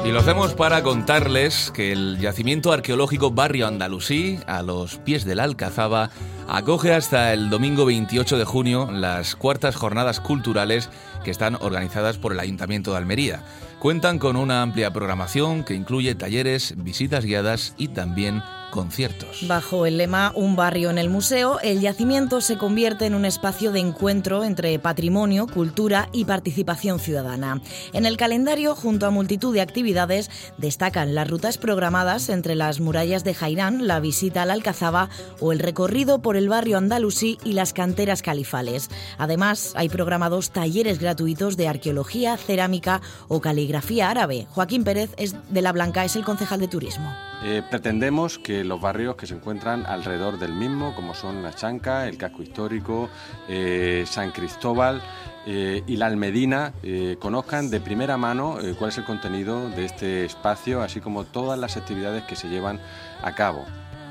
Y lo hacemos para contarles que el yacimiento arqueológico Barrio Andalusí, a los pies de la Alcazaba, acoge hasta el domingo 28 de junio las cuartas jornadas culturales que están organizadas por el Ayuntamiento de Almería. Cuentan con una amplia programación que incluye talleres, visitas guiadas y también conciertos. Bajo el lema Un barrio en el museo, el yacimiento se convierte en un espacio de encuentro entre patrimonio, cultura y participación ciudadana. En el calendario, junto a multitud de actividades, destacan las rutas programadas entre las murallas de Jairán, la visita a la Alcazaba o el recorrido por el barrio andalusí y las canteras califales. Además, hay programados talleres gratuitos de arqueología, cerámica o caligrafía árabe. Joaquín Pérez de la Blanca es el concejal de turismo. Pretendemos que los barrios que se encuentran alrededor del mismo, como son La Chanca, el Casco Histórico, San Cristóbal y la Almedina, conozcan de primera mano cuál es el contenido de este espacio, así como todas las actividades que se llevan a cabo.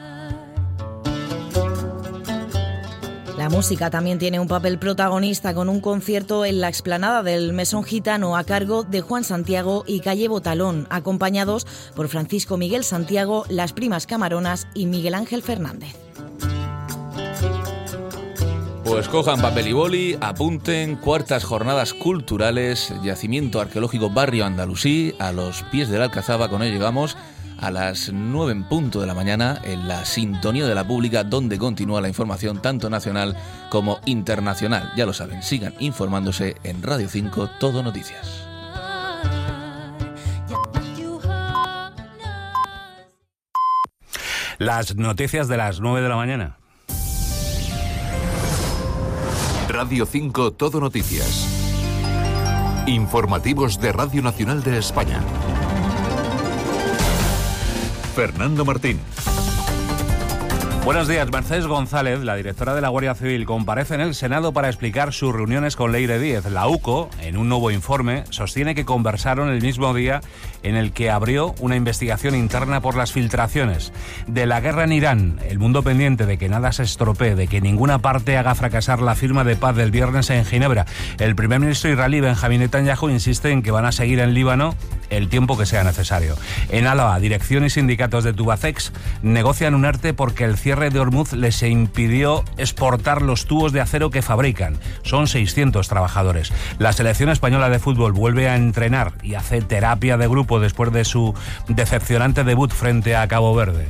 La música también tiene un papel protagonista con un concierto en la explanada del Mesón Gitano a cargo de Juan Santiago y Calle Botalón, acompañados por Francisco Miguel Santiago, Las Primas Camaronas y Miguel Ángel Fernández. Pues cojan papel y boli, apunten, cuartas jornadas culturales, yacimiento arqueológico Barrio Andalusí, a los pies de la Alcazaba. Con ello llegamos a las 9 en punto de la mañana en la sintonía de la pública, donde continúa la información tanto nacional como internacional. Ya lo saben, sigan informándose en Radio 5 Todo Noticias. Las noticias de las 9 de la mañana. Radio 5 Todo Noticias. Informativos de Radio Nacional de España. Fernando Martín. Buenos días. Mercedes González, la directora de la Guardia Civil, comparece en el Senado para explicar sus reuniones con Leire Díez. La UCO, en un nuevo informe, sostiene que conversaron el mismo día en el que abrió una investigación interna por las filtraciones. De la guerra en Irán, El Mundo pendiente de que nada se estropee, de que ninguna parte haga fracasar la firma de paz del viernes en Ginebra. El primer ministro israelí Benjamín Netanyahu insiste en que van a seguir en Líbano el tiempo que sea necesario. En Álava, dirección y sindicatos de Tubacex negocian un ERTE porque el cierre de Ormuz les impidió exportar los tubos de acero que fabrican. Son 600 trabajadores. La selección española de fútbol vuelve a entrenar y hace terapia de grupo después de su decepcionante debut frente a Cabo Verde.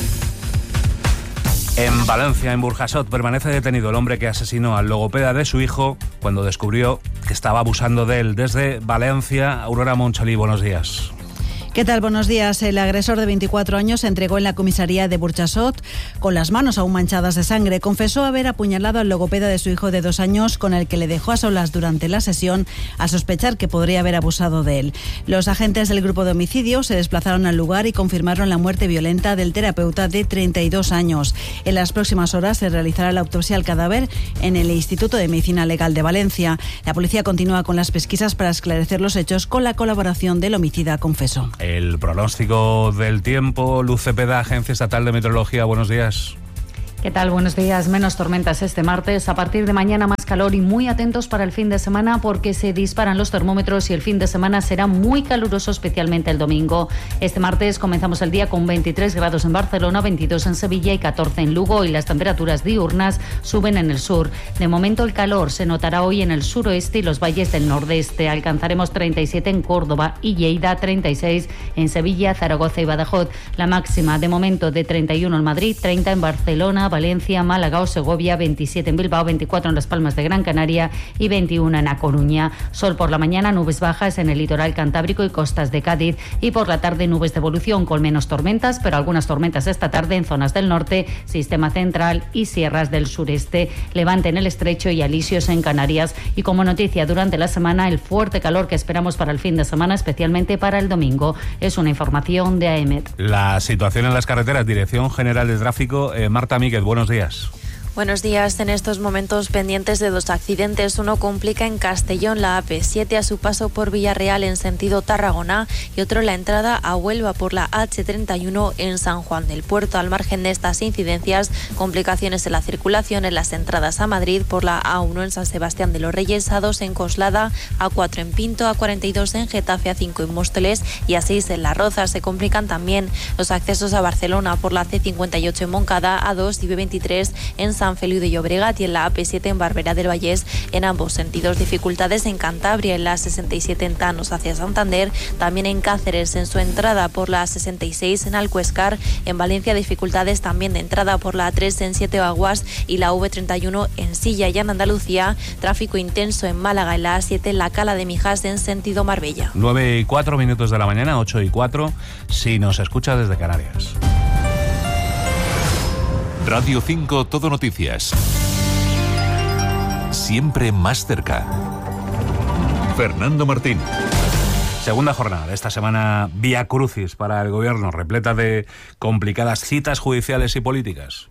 En Valencia, en Burjasot, permanece detenido el hombre que asesinó al logopeda de su hijo cuando descubrió que estaba abusando de él. Desde Valencia, Aurora Monchalí, buenos días. ¿Qué tal? Buenos días. El agresor de 24 años se entregó en la comisaría de Burjasot con las manos aún manchadas de sangre. Confesó haber apuñalado al logopeda de su hijo de 2 años, con el que le dejó a solas durante la sesión al sospechar que podría haber abusado de él. Los agentes del grupo de homicidio se desplazaron al lugar y confirmaron la muerte violenta del terapeuta de 32 años. En las próximas horas se realizará la autopsia al cadáver en el Instituto de Medicina Legal de Valencia. La policía continúa con las pesquisas para esclarecer los hechos con la colaboración del homicida confeso. El pronóstico del tiempo, Luz Cepeda, Agencia Estatal de Meteorología, buenos días. ¿Qué tal? Buenos días. Menos tormentas este martes. A partir de mañana más calor y muy atentos para el fin de semana porque se disparan los termómetros y el fin de semana será muy caluroso, especialmente el domingo. Este martes comenzamos el día con 23 grados en Barcelona, 22 en Sevilla y 14 en Lugo, y las temperaturas diurnas suben en el sur. De momento el calor se notará hoy en el suroeste y los valles del nordeste. Alcanzaremos 37 en Córdoba y Lleida, 36 en Sevilla, Zaragoza y Badajoz. La máxima de momento de 31 en Madrid, 30 en Barcelona, Valencia, Málaga o Segovia, 27 en Bilbao, 24 en Las Palmas de Gran Canaria y 21 en A Coruña. Sol por la mañana, nubes bajas en el litoral cantábrico y costas de Cádiz, y por la tarde nubes de evolución con menos tormentas, pero algunas tormentas esta tarde en zonas del norte, sistema central y sierras del sureste, Levante en el Estrecho y alisios en Canarias. Y como noticia durante la semana, el fuerte calor que esperamos para el fin de semana, especialmente para el domingo. Es una información de AEMET. La situación en las carreteras, Dirección General de Tráfico, Marta Míguez, buenos días. Buenos días. En estos momentos pendientes de 2 accidentes. Uno complica en Castellón la AP7 a su paso por Villarreal en sentido Tarragona y otro la entrada a Huelva por la H31 en San Juan del Puerto. Al margen de estas incidencias, complicaciones en la circulación en las entradas a Madrid por la A1 en San Sebastián de los Reyes, A2 en Coslada, A4 en Pinto, A42 en Getafe, A5 en Móstoles y A6 en Las Rozas. Se complican también los accesos a Barcelona por la C58 en Moncada, A2 y B23 en San Feliu de Llobregat y en la AP7 en Barberá del Vallés en ambos sentidos. Dificultades en Cantabria, en la 67 en Tanos hacia Santander, también en Cáceres en su entrada por la 66 en Alcuéscar, en Valencia dificultades también de entrada por la A3 en Siete Aguas y la V31 en Silla, y en Andalucía tráfico intenso en Málaga en la A7 en la Cala de Mijas en sentido Marbella. 9:04 de la mañana, 8:04 si nos escucha desde Canarias. Radio 5 Todo Noticias. Siempre más cerca. Fernando Martín. Segunda jornada de esta semana vía crucis para el gobierno, repleta de complicadas citas judiciales y políticas.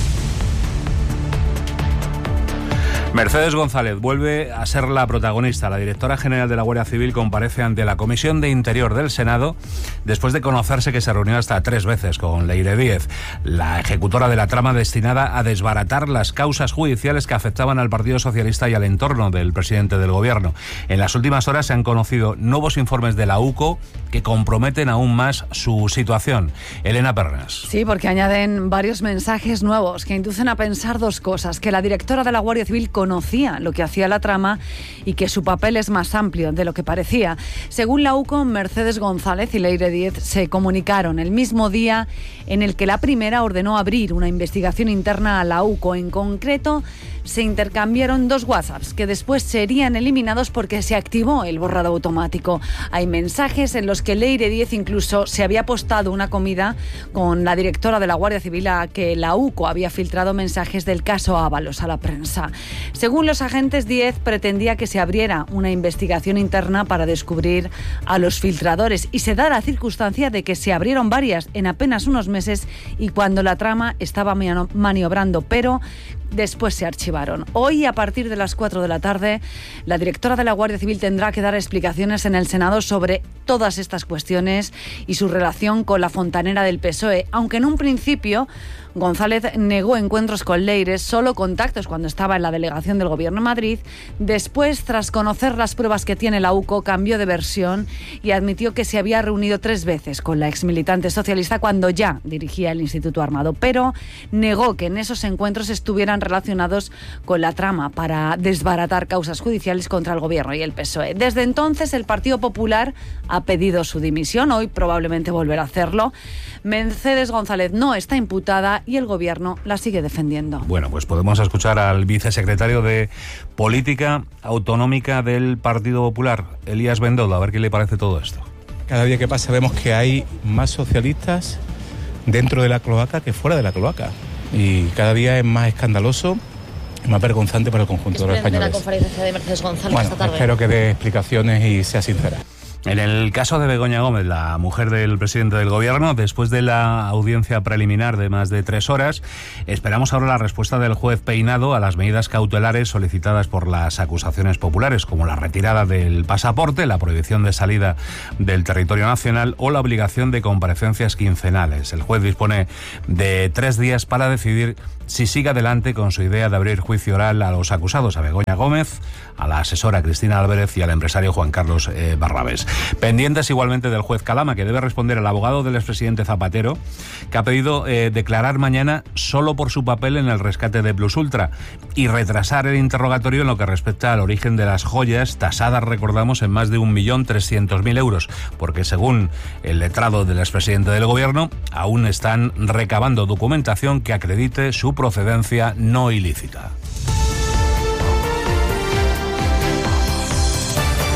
Mercedes González vuelve a ser la protagonista. La directora general de la Guardia Civil comparece ante la Comisión de Interior del Senado después de conocerse que se reunió hasta 3 veces con Leire Díez, la ejecutora de la trama destinada a desbaratar las causas judiciales que afectaban al Partido Socialista y al entorno del presidente del Gobierno. En las últimas horas se han conocido nuevos informes de la UCO que comprometen aún más su situación. Elena Pernas. Sí, porque añaden varios mensajes nuevos que inducen a pensar 2 cosas: que la directora de la Guardia Civil conocía lo que hacía la trama y que su papel es más amplio de lo que parecía. Según la UCO, Mercedes González y Leire Díez se comunicaron el mismo día en el que la primera ordenó abrir una investigación interna a la UCO. En concreto, se intercambiaron 2 WhatsApps que después serían eliminados porque se activó el borrado automático. Hay mensajes en los que Leire Díez incluso se había apostado una comida con la directora de la Guardia Civil a que la UCO había filtrado mensajes del caso Ábalos a la prensa. Según los agentes, Díez pretendía que se abriera una investigación interna para descubrir a los filtradores, y se da la circunstancia de que se abrieron varias en apenas unos meses y cuando la trama estaba maniobrando, pero después se archivaron. Hoy, a partir de las 4 de la tarde, la directora de la Guardia Civil tendrá que dar explicaciones en el Senado sobre todas estas cuestiones y su relación con la fontanera del PSOE, aunque en un principio González negó encuentros con Leire, solo contactos cuando estaba en la delegación del Gobierno en Madrid. Después, tras conocer las pruebas que tiene la UCO, cambió de versión y admitió que se había reunido 3 veces con la exmilitante socialista cuando ya dirigía el Instituto Armado, pero negó que en esos encuentros estuvieran relacionados con la trama para desbaratar causas judiciales contra el Gobierno y el PSOE. Desde entonces, el Partido Popular ha pedido su dimisión. Hoy probablemente volverá a hacerlo. Mercedes González no está imputada y el Gobierno la sigue defendiendo. Bueno, pues podemos escuchar al vicesecretario de Política Autonómica del Partido Popular, Elías Bendodo, a ver qué le parece todo esto. Cada día que pasa vemos que hay más socialistas dentro de la cloaca que fuera de la cloaca. Y cada día es más escandaloso, más vergonzante para el conjunto de los españoles. La conferencia de Mercedes González bueno, esta tarde. Espero que dé explicaciones y sea sincera. En el caso de Begoña Gómez, la mujer del presidente del Gobierno, después de la audiencia preliminar de más de 3 horas, esperamos ahora la respuesta del juez Peinado a las medidas cautelares solicitadas por las acusaciones populares, como la retirada del pasaporte, la prohibición de salida del territorio nacional o la obligación de comparecencias quincenales. El juez dispone de 3 días para decidir si sigue adelante con su idea de abrir juicio oral a los acusados, a Begoña Gómez, a la asesora Cristina Álvarez y al empresario Juan Carlos Barrabés. Pendientes igualmente del juez Calama, que debe responder al abogado del expresidente Zapatero, que ha pedido declarar mañana solo por su papel en el rescate de Plus Ultra y retrasar el interrogatorio en lo que respecta al origen de las joyas, tasadas, recordamos, en más de 1.300.000 euros, porque según el letrado del expresidente del Gobierno, aún están recabando documentación que acredite su procedencia no ilícita.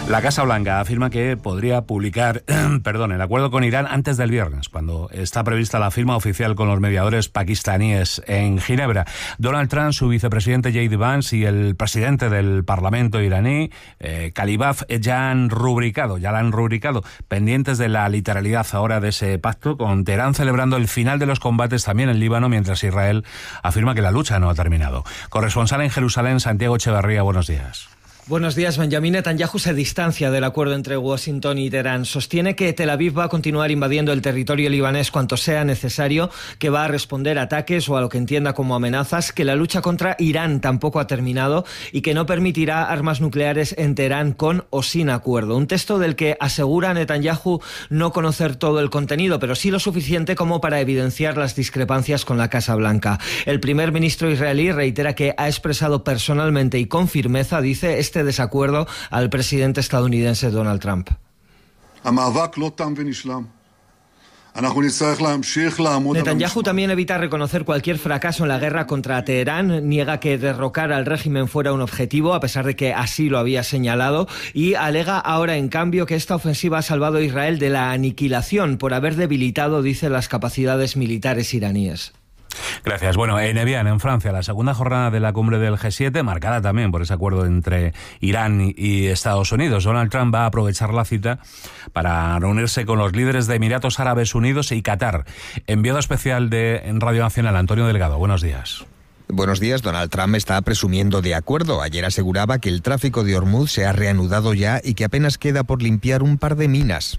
La Casa Blanca afirma que podría publicar el acuerdo con Irán antes del viernes, cuando está prevista la firma oficial con los mediadores pakistaníes en Ginebra. Donald Trump, su vicepresidente J.D. Vance y el presidente del Parlamento iraní, Kalibaf, ya la han rubricado, pendientes de la literalidad ahora de ese pacto, con Teherán celebrando el final de los combates también en Líbano, mientras Israel afirma que la lucha no ha terminado. Corresponsal en Jerusalén, Santiago Echeverría, buenos días. Buenos días. Benjamin Netanyahu se distancia del acuerdo entre Washington y Teherán. Sostiene que Tel Aviv va a continuar invadiendo el territorio libanés cuanto sea necesario, que va a responder a ataques o a lo que entienda como amenazas, que la lucha contra Irán tampoco ha terminado y que no permitirá armas nucleares en Teherán con o sin acuerdo. Un texto del que asegura Netanyahu no conocer todo el contenido, pero sí lo suficiente como para evidenciar las discrepancias con la Casa Blanca. El primer ministro israelí reitera que ha expresado personalmente y con firmeza, dice, este desacuerdo al presidente estadounidense Donald Trump. Netanyahu también evita reconocer cualquier fracaso en la guerra contra Teherán, niega que derrocar al régimen fuera un objetivo, a pesar de que así lo había señalado, y alega ahora, en cambio, que esta ofensiva ha salvado a Israel de la aniquilación por haber debilitado, dice, las capacidades militares iraníes. Gracias. Bueno, en Evian, en Francia, la segunda jornada de la cumbre del G7, marcada también por ese acuerdo entre Irán y Estados Unidos. Donald Trump va a aprovechar la cita para reunirse con los líderes de Emiratos Árabes Unidos y Qatar. Enviado especial en Radio Nacional, Antonio Delgado. Buenos días. Buenos días. Donald Trump está presumiendo de acuerdo. Ayer aseguraba que el tráfico de Hormuz se ha reanudado ya y que apenas queda por limpiar un par de minas.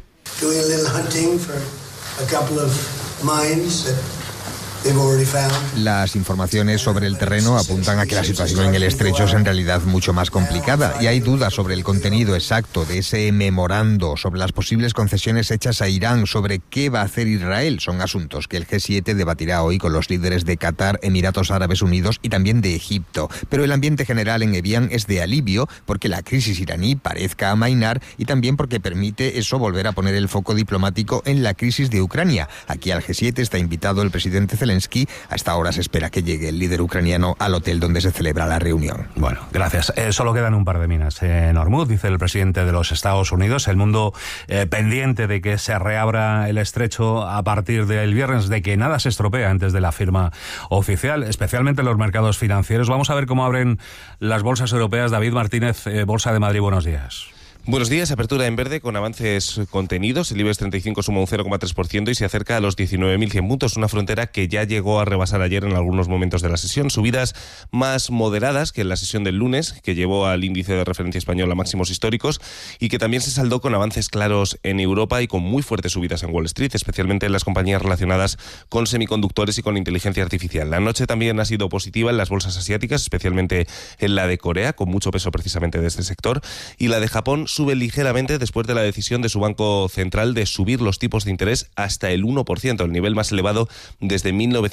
Las informaciones sobre el terreno apuntan a que la situación en el estrecho es en realidad mucho más complicada y hay dudas sobre el contenido exacto de ese memorando, sobre las posibles concesiones hechas a Irán, sobre qué va a hacer Israel. Son asuntos que el G7 debatirá hoy con los líderes de Qatar, Emiratos Árabes Unidos y también de Egipto. Pero el ambiente general en Evian es de alivio porque la crisis iraní parezca amainar y también porque permite eso volver a poner el foco diplomático en la crisis de Ucrania. Aquí al G7 está invitado el presidente Zelensky. Hasta ahora se espera que llegue el líder ucraniano al hotel donde se celebra la reunión. Bueno, gracias. Solo quedan un par de minas en Hormuz, dice el presidente de los Estados Unidos. El mundo pendiente de que se reabra el estrecho a partir del viernes, de que nada se estropee antes de la firma oficial, especialmente en los mercados financieros. Vamos a ver cómo abren las bolsas europeas. David Martínez, Bolsa de Madrid, buenos días. Buenos días, apertura en verde con avances contenidos. El IBEX 35 suma un 0,3% y se acerca a los 19.100 puntos, una frontera que ya llegó a rebasar ayer en algunos momentos de la sesión. Subidas más moderadas que en la sesión del lunes, que llevó al índice de referencia español a máximos históricos y que también se saldó con avances claros en Europa y con muy fuertes subidas en Wall Street, especialmente en las compañías relacionadas con semiconductores y con inteligencia artificial. La noche también ha sido positiva en las bolsas asiáticas, especialmente en la de Corea, con mucho peso precisamente de este sector, y la de Japón sube ligeramente después de la decisión de su Banco Central de subir los tipos de interés hasta el 1%, el nivel más elevado desde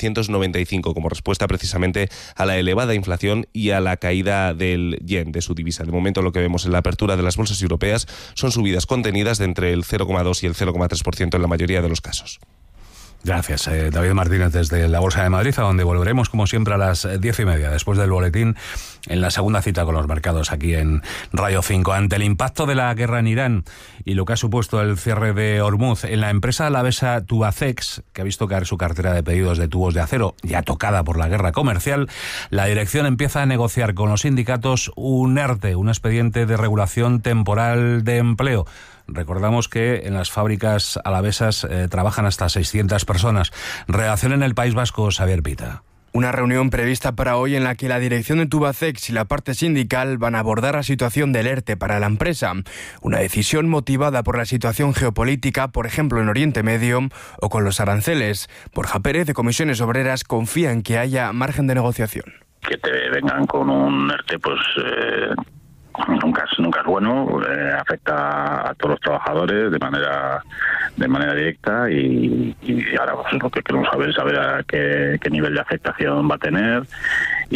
1995, como respuesta precisamente a la elevada inflación y a la caída del yen, de su divisa. De momento lo que vemos en la apertura de las bolsas europeas son subidas contenidas de entre el 0,2 y el 0,3% en la mayoría de los casos. Gracias, David Martínez, desde la Bolsa de Madrid, a donde volveremos, como siempre, a las 10:30, después del boletín, en la segunda cita con los mercados aquí en Radio 5. Ante el impacto de la guerra en Irán y lo que ha supuesto el cierre de Hormuz, en la empresa alavesa Tubacex, que ha visto caer su cartera de pedidos de tubos de acero, ya tocada por la guerra comercial, la dirección empieza a negociar con los sindicatos un ERTE, un expediente de regulación temporal de empleo. Recordamos que en las fábricas alavesas trabajan hasta 600 personas. Redacción en el País Vasco, Xavier Pita. Una reunión prevista para hoy en la que la dirección de Tubacex y la parte sindical van a abordar la situación del ERTE para la empresa. Una decisión motivada por la situación geopolítica, por ejemplo en Oriente Medio, o con los aranceles. Borja Pérez, de Comisiones Obreras, confía en que haya margen de negociación. Que te vengan con un ERTE, pues nunca es bueno, afecta a todos los trabajadores de manera directa y ahora pues, lo que queremos saber a qué nivel de afectación va a tener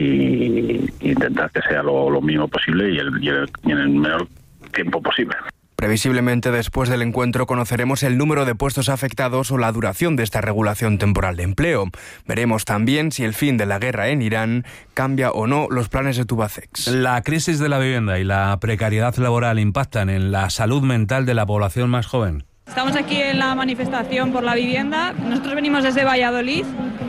y intentar que sea lo mínimo posible y en el menor tiempo posible. Previsiblemente después del encuentro conoceremos el número de puestos afectados o la duración de esta regulación temporal de empleo. Veremos también si el fin de la guerra en Irán cambia o no los planes de Tubacex. La crisis de la vivienda y la precariedad laboral impactan en la salud mental de la población más joven. Estamos aquí en la manifestación por la vivienda. Nosotros venimos desde Valladolid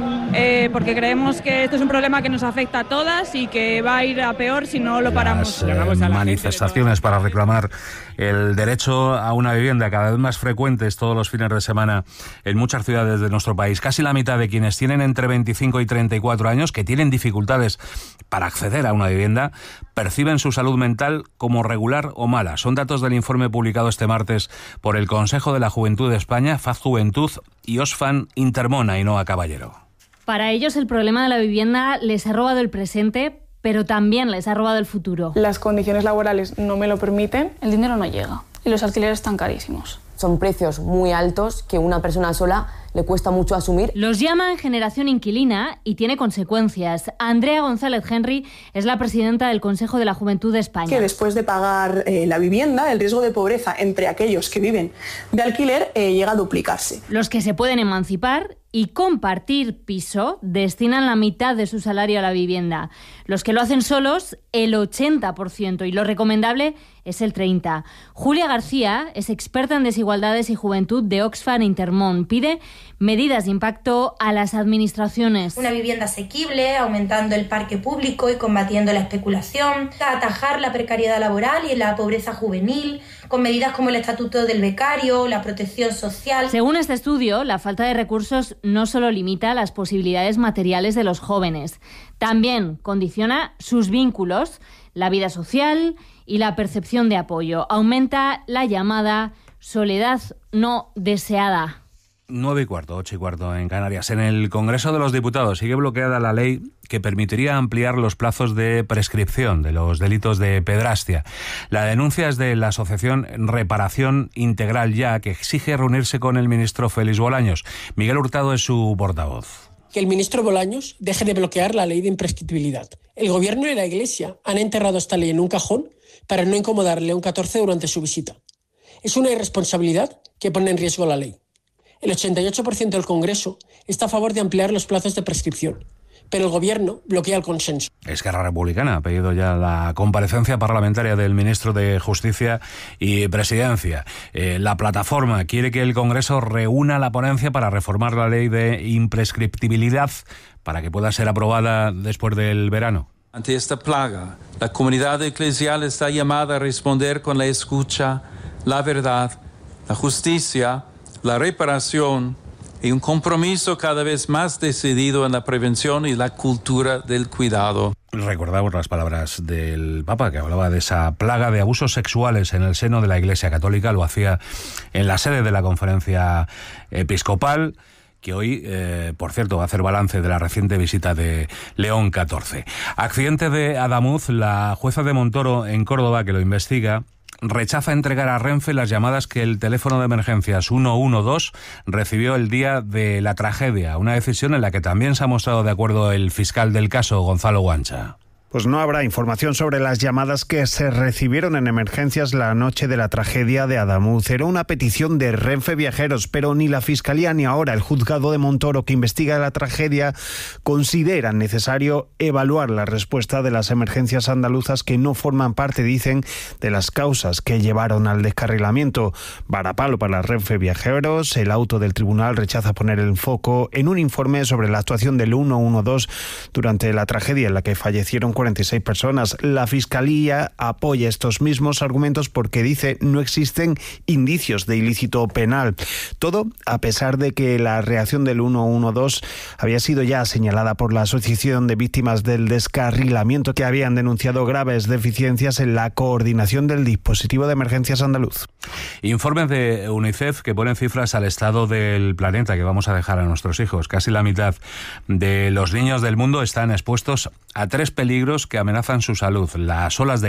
porque creemos que esto es un problema que nos afecta a todas y que va a ir a peor si no lo paramos. Las manifestaciones para reclamar el derecho a una vivienda cada vez más frecuentes todos los fines de semana en muchas ciudades de nuestro país. Casi la mitad de quienes tienen entre 25 y 34 años, que tienen dificultades para acceder a una vivienda, perciben su salud mental como regular o mala. Son datos del informe publicado este martes por el Consejo de la Juventud de España, Faz Juventud y Oxfam Intermón, Ainhoa Caballero. Para ellos el problema de la vivienda les ha robado el presente, pero también les ha robado el futuro. Las condiciones laborales no me lo permiten, el dinero no llega y los alquileres están carísimos. Son precios muy altos que una persona sola le cuesta mucho asumir. Los llaman generación inquilina y tiene consecuencias. Andrea González Henry es la presidenta del Consejo de la Juventud de España. Que después de pagar la vivienda, el riesgo de pobreza entre aquellos que viven de alquiler llega a duplicarse. Los que se pueden emancipar y compartir piso destinan la mitad de su salario a la vivienda. Los que lo hacen solos, el 80%, y lo recomendable es el 30%. Julia García es experta en desigualdades y juventud de Oxfam Intermón. Pide medidas de impacto a las administraciones. Una vivienda asequible, aumentando el parque público y combatiendo la especulación, atajar la precariedad laboral y la pobreza juvenil, con medidas como el estatuto del becario, la protección social. Según este estudio, la falta de recursos no solo limita las posibilidades materiales de los jóvenes, también condiciona sus vínculos, la vida social y la percepción de apoyo. Aumenta la llamada soledad no deseada. 9:15, 8:15 en Canarias. En el Congreso de los Diputados sigue bloqueada la ley que permitiría ampliar los plazos de prescripción de los delitos de pedrastia. La denuncia es de la asociación Reparación Integral Ya, que exige reunirse con el ministro Félix Bolaños. Miguel Hurtado es su portavoz. Que el ministro Bolaños deje de bloquear la ley de imprescriptibilidad. El Gobierno y la Iglesia han enterrado esta ley en un cajón para no incomodar a León XIV durante su visita. Es una irresponsabilidad que pone en riesgo la ley. El 88% del Congreso está a favor de ampliar los plazos de prescripción, pero el Gobierno bloquea el consenso. Esquerra Republicana ha pedido ya la comparecencia parlamentaria del ministro de Justicia y Presidencia. La plataforma quiere que el Congreso reúna la ponencia para reformar la ley de imprescriptibilidad para que pueda ser aprobada después del verano. Ante esta plaga, la comunidad eclesial está llamada a responder con la escucha, la verdad, la justicia, la reparación y un compromiso cada vez más decidido en la prevención y la cultura del cuidado. Recordamos las palabras del Papa, que hablaba de esa plaga de abusos sexuales en el seno de la Iglesia Católica. Lo hacía en la sede de la Conferencia Episcopal, que hoy, por cierto, va a hacer balance de la reciente visita de León XIV. Accidente de Adamuz. La jueza de Montoro en Córdoba, que lo investiga, rechaza entregar a Renfe las llamadas que el teléfono de emergencias 112 recibió el día de la tragedia, una decisión en la que también se ha mostrado de acuerdo el fiscal del caso, Gonzalo Guancha. Pues no habrá información sobre las llamadas que se recibieron en emergencias la noche de la tragedia de Adamuz. Era una petición de Renfe Viajeros, pero ni la Fiscalía ni ahora el juzgado de Montoro, que investiga la tragedia, consideran necesario evaluar la respuesta de las emergencias andaluzas, que no forman parte, dicen, de las causas que llevaron al descarrilamiento. Varapalo para Renfe Viajeros. El auto del tribunal rechaza poner el foco en un informe sobre la actuación del 112 durante la tragedia en la que fallecieron 46 personas. La Fiscalía apoya estos mismos argumentos porque dice no existen indicios de ilícito penal. Todo a pesar de que la reacción del 112 había sido ya señalada por la Asociación de Víctimas del Descarrilamiento, que habían denunciado graves deficiencias en la coordinación del dispositivo de emergencias andaluz. Informes de UNICEF que ponen cifras al estado del planeta que vamos a dejar a nuestros hijos. Casi la mitad de los niños del mundo están expuestos a 3 peligros que amenazan su salud: las olas de